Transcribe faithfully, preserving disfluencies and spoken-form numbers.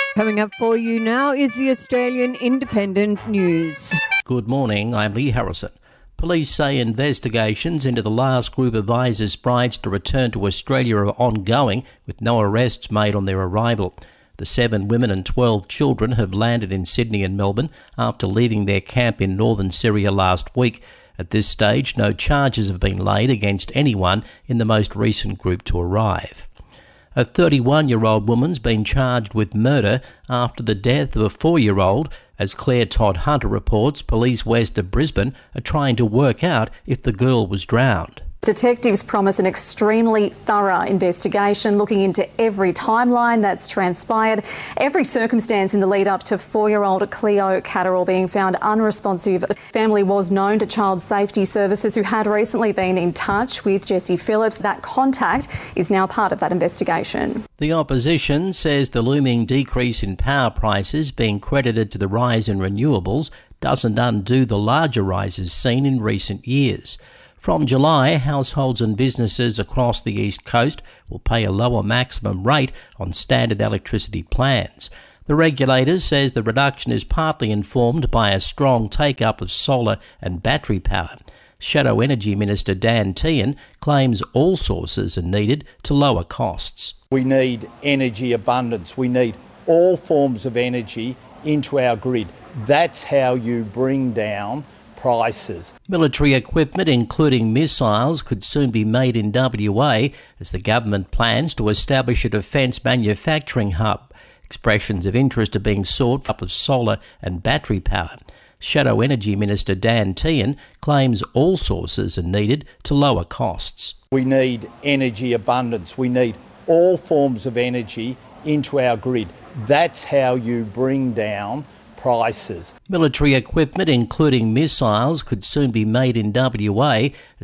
Coming up for you now is the Australian Independent News. Good morning, I'm Lee Harrison. Police say investigations into the last group of ISIS brides to return to Australia are ongoing, with no arrests made on their arrival. The seven women and twelve children have landed in Sydney and Melbourne after leaving their camp in northern Syria last week. At this stage, no charges have been laid against anyone in the most recent group to arrive. A thirty-one-year-old woman's been charged with murder after the death of a four-year-old. As Claire Todd Hunter reports, police west of Brisbane are trying to work out if the girl was drowned. Detectives promise an extremely thorough investigation looking into every timeline that's transpired, every circumstance in the lead up to four-year-old Cleo Catterall being found unresponsive. The family was known to Child Safety Services, who had recently been in touch with Jessie Phillips. That contact is now part of that investigation. The opposition says the looming decrease in power prices being credited to the rise in renewables doesn't undo the larger rises seen in recent years. From July, households and businesses across the East Coast will pay a lower maximum rate on standard electricity plans. The regulator says the reduction is partly informed by a strong take-up of solar and battery power. Shadow Energy Minister Dan Tehan claims all sources are needed to lower costs. We need energy abundance. We need all forms of energy into our grid. That's how you bring down prices. Military equipment, including missiles, could soon be made in W A as the government plans to establish a defence manufacturing hub. Expressions of interest are being sought for solar and battery power. Shadow Energy Minister Dan Tehan claims all sources are needed to lower costs. We need energy abundance. We need all forms of energy into our grid. That's how you bring down prices. Military equipment, including missiles, could soon be made in W A